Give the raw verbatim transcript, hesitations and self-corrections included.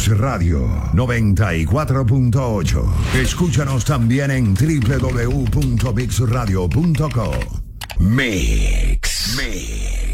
Mix Radio noventa y cuatro punto ocho. Escúchanos también en doble u doble u doble u punto mix radio punto com. Mix. Mix.